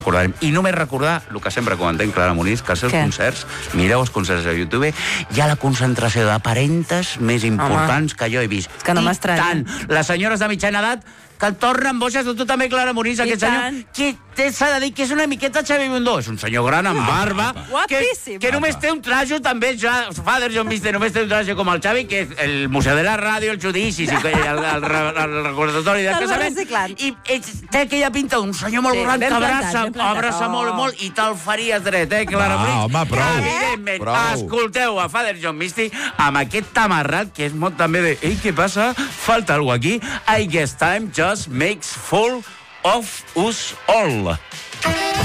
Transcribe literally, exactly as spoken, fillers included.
recordarem. I només recordar el que sempre comentem, Clara Muniz, que els seus Què? concerts, mireu els concerts a YouTube, hi ha la concentració de parentes més importants que jo he vist. És que no m'estranya. I tant, les senyores de mitjana edat que el tornen boixes, tu també, Clara Muniz, I aquest tant. senyor, que s'ha de dir que és una miqueta Xavi Bundó, és un senyor gran amb barba, que, Guapíssim. que només té un trajo també, ja, Father John Misty només té un trajo com el Xavi, que és el Museu de la Ràdio, els judicis, i el, el, el, el recordatori del Te'l vas casament, reciclant. i és, té aquella pinta d'un senyor molt Sí, gran ben que plantat, abraça, ben plantat. abraça Oh. molt, molt, i te'l faries dret, eh, Clara Va, Muniz? home, prou. Evidentment, Prou. escolteu a Father John Misty amb aquest tamarrat, que és molt també de, ei, què passa? Falta alguna aquí. I guess time just makes full of us all.